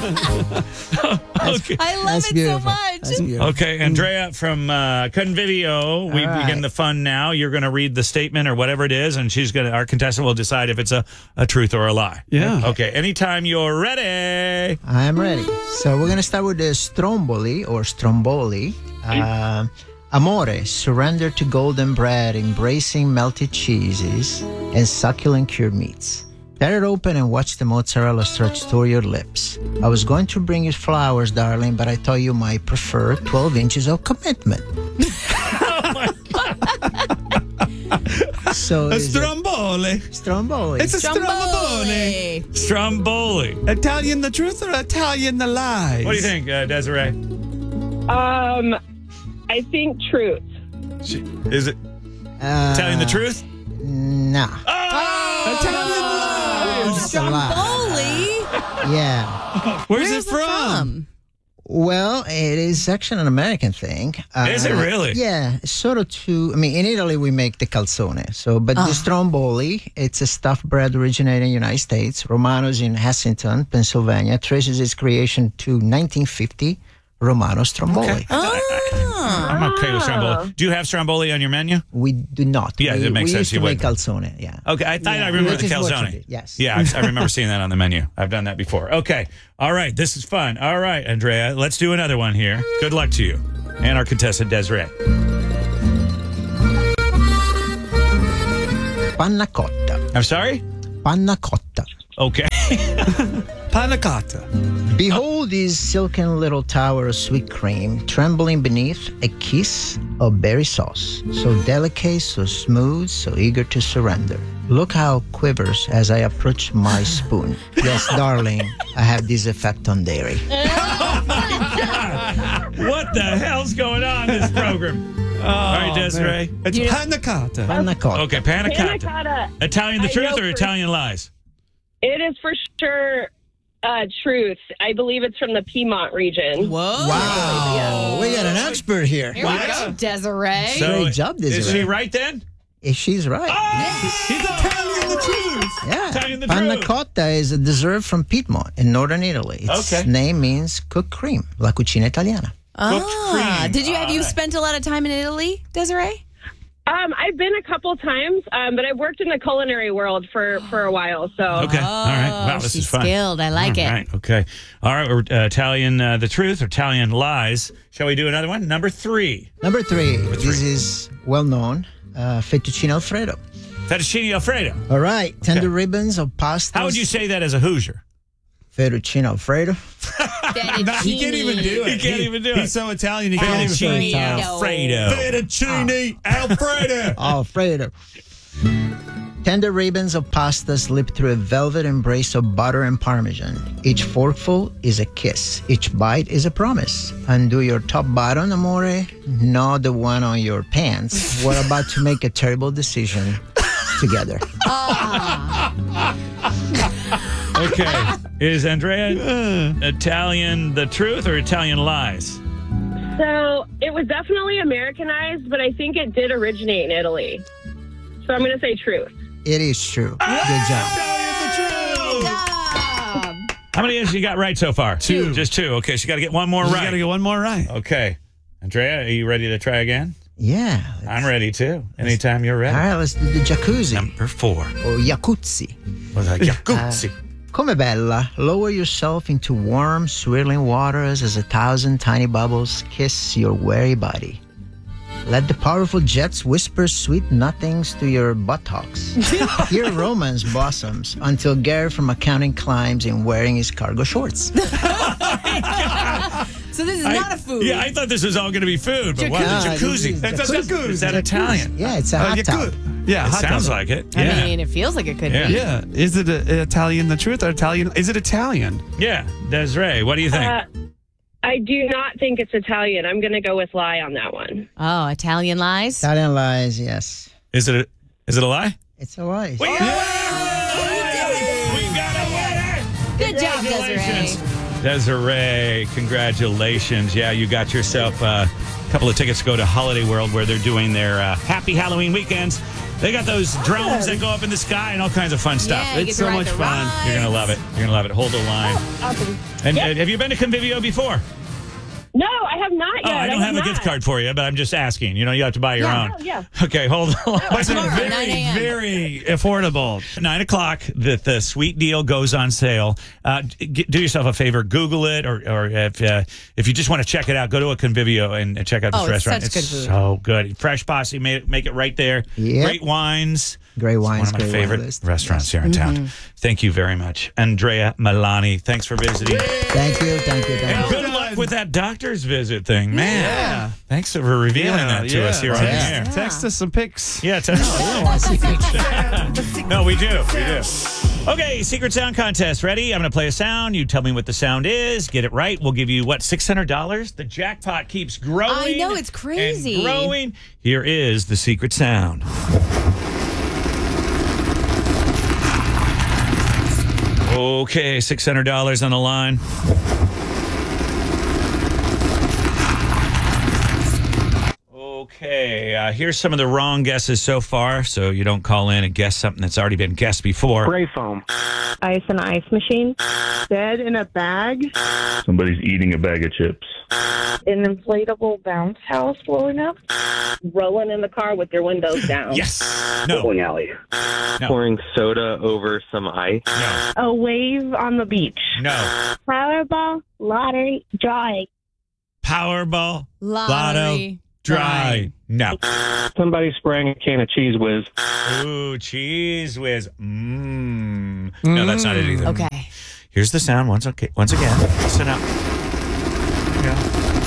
Okay. I love That's it beautiful. so much. That's beautiful. Okay, Andrea from Convivio. We All begin right. the fun now. You're going to read the statement or whatever it is, and our contestant will decide if it's a truth or a lie. Yeah. Okay, anytime you're ready. I am ready. So we're going to start with the stromboli or stromboli. Amore, surrender to golden bread, embracing melted cheeses and succulent cured meats. Tear it open and watch the mozzarella stretch toward your lips. I was going to bring you flowers, darling, but I thought you might prefer 12 inches of commitment. So A is it stromboli. stromboli. It's a stromboli. Stromboli. Italian the truth or Italian the lies? What do you think, Desiree? I think truth. Is it telling the truth? Nah. Italian lies. That's a lie. Stromboli. Yeah. Where's Where's it from? Well, it is actually an American thing. Is it really? Yeah, sort of in Italy we make the calzone. But the stromboli, it's a stuffed bread originating in the United States. Romano's in Hassington, Pennsylvania, traces its creation to 1950 Romano Stromboli. I'm okay with stromboli. Do you have stromboli on your menu? We do not. Yeah, that makes we sense. used to You make would. calzone, yeah. Okay, I thought I remember Which the is what you calzone. did, yes. Yeah, I remember seeing that on the menu. I've done that before. Okay. All right. This is fun. All right, Andrea. Let's do another one here. Good luck to you. And our contestant, Desiree. Panna cotta. I'm sorry? Panna cotta. Okay. Panna cotta. Behold this silken little tower of sweet cream trembling beneath a kiss of berry sauce, so delicate, so smooth, so eager to surrender. Look how it quivers as I approach my spoon. Yes, darling, I have this effect on dairy. What the hell's going on in this program? All right, Desiree. It's panna cotta. Panna cotta. Okay, panna Panna cotta. cotta. Italian the I truth know or for- Italian lies? It is for sure truth. I believe it's from the Piedmont region. Whoa. Wow, we got an expert here. Here we go, Desiree. Great job, Is Desiree. she right then? She's right. He's Italian the truth. Yeah. Telling the Panna truth. cotta is a dessert from Piedmont in northern Italy. Its Okay. name means cooked cream, la cucina italiana. cream. Did you have you All right. spent a lot of time in Italy, Desiree? I've been a couple times, but I've worked in the culinary world for a while. So Okay. All right. Wow, this she's is fun. skilled. I like All it. right. Okay. All right. We're Italian the truth or Italian lies. Shall we do another one? Number 3. Number three. This is well known, fettuccine alfredo. Fettuccine Alfredo. All right, tender ribbons of pasta. How would you say that as a Hoosier? Fettuccine alfredo. He can't even do it. He can't even do it. He's so Italian, he can't even Fettuccine say Alfredo. Fettuccine Alfredo. Alfredo. Tender ribbons of pasta slip through a velvet embrace of butter and parmesan. Each forkful is a kiss. Each bite is a promise. Undo your top button, amore. Not the one on your pants. We're about to make a terrible decision together. Okay. Is Andrea Italian the truth or Italian lies? So it was definitely Americanized, but I think it did originate in Italy. So I'm going to say truth. It is true. Good job. How many has she got right so far? 2. Just 2. Okay, she got to get one more You right. gotta get one more right. Okay. Andrea, are you ready to try again? Yeah. I'm ready too. Anytime you're All ready. right, let's do the jacuzzi Number 4. or jacuzzi. Was that jacuzzi? Come bella, lower yourself into warm, swirling waters as 1,000 tiny bubbles kiss your weary body. Let the powerful jets whisper sweet nothings to your buttocks. Here romance blossoms until Gary from accounting climbs in wearing his cargo shorts. So this is not a food. Yeah, I thought this was all going to be food, but what? Jacuzzi. Jacuzzi. This is Jacuzzi. Is that Italian? Yeah, it's a hot tub. Yeah, It hot sounds tub. like it. I Yeah. mean, it feels like it could Yeah. be. Yeah. Is it Italian the truth or Italian? Is it Italian? Yeah. Desiree, what do you think? I do not think it's Italian. I'm going to go with lie on that one. Oh, Italian lies? Italian lies, yes. Is it a lie? It's a lie. We got a winner! Good job, Desiree. Congratulations. Desiree, congratulations. Yeah, you got yourself a couple of tickets to go to Holiday World where they're doing their Happy Halloween weekends. They got those drones that go up in the sky and all kinds of fun stuff. Yeah, you It's get to so ride much the fun. rides. You're going to love it. You're going to love it. Hold the line. Awesome. And Yep. have you been to Convivio before? No, I have not Oh, yet. I don't have a not. gift card for you, but I'm just asking. You have to buy your own. Oh, yeah. Okay, hold on. But tomorrow, 9 a.m. very affordable. 9 o'clock, the sweet deal goes on sale. Do yourself a favor, Google it, or if you just want to check it out, go to a Convivio and check out this Oh, it's restaurant. such good food. So good. Fresh Posse make it right there. Yep. Great wines. Great It's wines, one of my great wine favorite list. restaurants here in town. Thank you very much, Andrea Milani. Thanks for visiting. Thank you. And good luck with that doctor's visit thing, man. Yeah. Thanks for revealing that to us here on the air. Text us some pics. Yeah, no, we do. Okay, Secret Sound Contest. Ready? I'm going to play a sound. You tell me what the sound is. Get it right. We'll give you, $600? The jackpot keeps growing. I know, it's crazy. And growing. Here is the secret sound. Okay, $600 on the line. Okay, here's some of the wrong guesses so far, so you don't call in and guess something that's already been guessed before. Spray foam. Ice and ice machine. Bed in a bag. Somebody's eating a bag of chips. An inflatable bounce house blowing up. Rolling in the car with your windows down. Yes. No. Bowling alley. No. Pouring soda over some ice. No. A wave on the beach. No. Powerball, lottery, drawing. Powerball. Lottery. Dry. No. Somebody spraying a can of Cheese Whiz. Ooh, cheese whiz. No, that's not it either. Okay. Here's the sound once again. Listen up. Here we go.